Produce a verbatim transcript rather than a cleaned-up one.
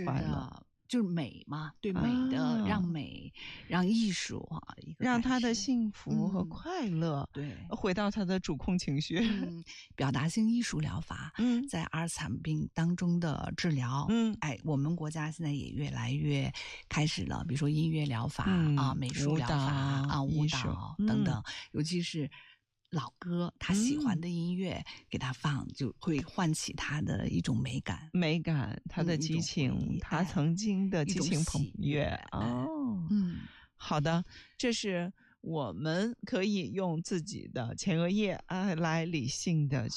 欢了。 就是美嘛，对美的、啊、让美让艺术啊，一个让他的幸福和快乐、嗯、 对回到他的主控情绪。 嗯，表达性艺术疗法嗯，在阿尔茨海默病当中的治疗嗯，哎，我们国家现在也越来越开始了，比如说音乐疗法、嗯、啊，美术疗法啊，舞蹈等等、嗯、尤其是老歌他喜欢的音乐、嗯、给他放，就会唤起他的一种美感美感，他的激情、嗯、他曾经的激情澎湃哦，嗯，好的，这是我们可以用自己的前额叶啊来理性的